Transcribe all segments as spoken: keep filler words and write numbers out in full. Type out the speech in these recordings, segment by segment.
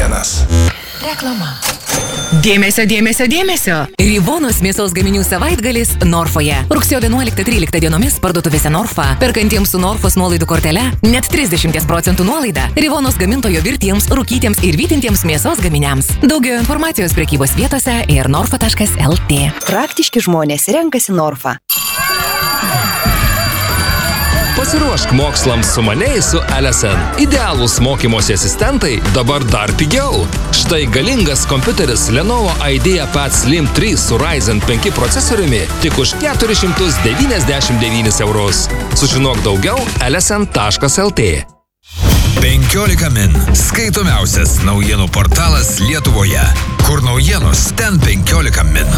vienas. Reklama. Dėmesio, dėmesio, dėmesio. Rivonos mėsos gaminių savaitgalis Norfoje. Rugsėjo vienuoliktą tryliktą dienomis parduotuvėse Norfa, perkantiems su Norfos nuolaidų kortele, net trisdešimt procentų nuolaida Rivonos gamintojo virtiems, rūkytiems ir vytintiems mėsos gaminiams. Daugiau informacijos prekybos vietose ir norfa taškas lt. Praktiški žmonės renkasi Norfa. Pasiruošk mokslams sumaniai su L S N. Idealūs mokymosi asistentai dabar dar pigiau. Štai galingas kompiuteris Lenovo IdeaPad Slim trys su Ryzen penki procesoriumi tik už keturis šimtus devyniasdešimt devynis eurus. Sužinok daugiau L S N taškas lt. penkiolika min – skaitomiausias naujienų portalas Lietuvoje. Kur naujienos, ten penkiolika min.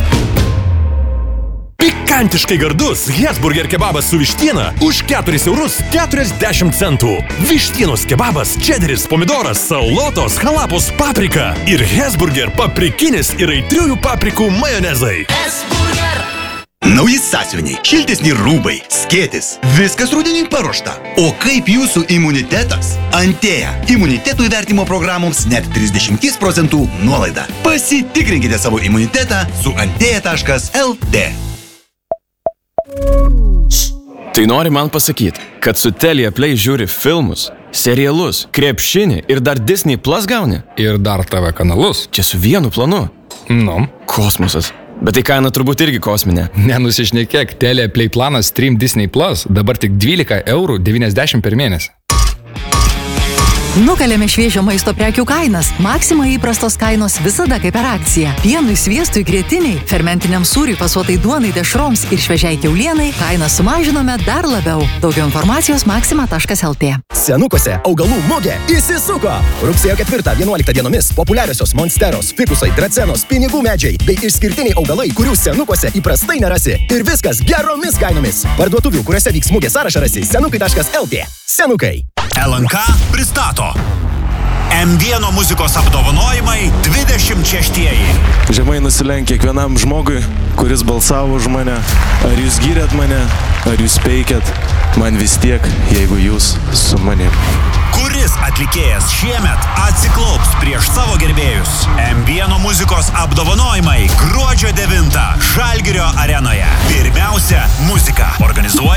Pikantiškai gardus Hesburger kebabas su vištiena už keturis eurus keturiasdešimt centų. Vištienos kebabas, čederis, pomidoras, salotos, halapos, paprika ir Hesburger paprikinis ir aitriųjų paprikų majonezai. Nauji sąsiuviniai, šiltesni rūbai, skėtis, viskas rudenį paruošta. O kaip jūsų imunitetas? Antėja. Imunitetų įvertimo programoms net trisdešimt procentų nuolaida. Pasitikrinkite savo imunitetą su antėja taškas lt. Tai nori man pasakyti, kad su Telia Play žiūri filmus, serialus, krepšinį ir dar Disney Plus gauni? Ir dar T V kanalus. Čia su vienu planu. Nu. Kosmosas. Bet tai kaina turbūt irgi kosminė. Nenusišnekėk, Telia Play planas Stream Disney Plus dabar tik dvylika eurų devyniasdešimt per mėnesį. Nukalėme šviežio maisto prekių kainas. Maxima įprastos kainos visada kaip per akciją. Pienui, sviestui, grietiniai, fermentiniam sūriui, fasuotai duonai, dešroms ir šviežiai kiaulienai kainą sumažinome dar labiau. Daugiau informacijos maxima taškas lt. Senukose augalų mugė įsisuko. Rugsėjo ketvirtą vienuoliktą dienomis populiariosios monsteros, fikusai, dracenos, pinigų medžiai bei išskirtiniai augalai, kurių senukose įprastai nerasi. Ir viskas geromis kainomis. Parduotuvių, kuriuose vyks mugė sąrašą rasi senukai taškas lt. Senukai. L N K pristato M vieno muzikos apdovanojimai dvidešimt šeštieji. Žemai nusilenk kiekvienam žmogui, kuris balsavo už mane. Ar jūs gyrėt mane, ar jūs peikėt, man vis tiek, jeigu jūs su manim. Kuris atlikėjas šiemet atsiklaups prieš savo gerbėjus? M vieno muzikos apdovanojimai gruodžio devintą Žalgirio arenoje. Pirmiausia, muzika. Organizuoja